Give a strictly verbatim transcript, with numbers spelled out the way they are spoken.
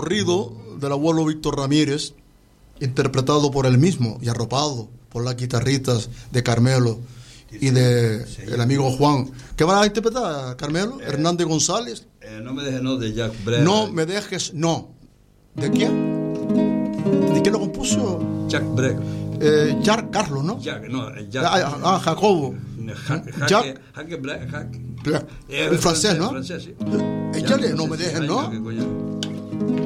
corrido del abuelo Víctor Ramírez, interpretado por él mismo y arropado por las guitarritas de Carmelo y de el amigo Juan. ¿Qué van a interpretar, Carmelo? Eh, Hernández González. Eh, no me dejes, no, de Jack Brel. No me dejes, no. ¿De quién? ¿De quién lo compuso? Jack Brel. Eh, Jack Carlos, ¿no? Jack, no, Jack. Ah, ah Jacobo. Ja, ja, Jack. Jack Brel, Jack. El francés, ¿no? Francés, sí. Échale, no me dejes, ¿no?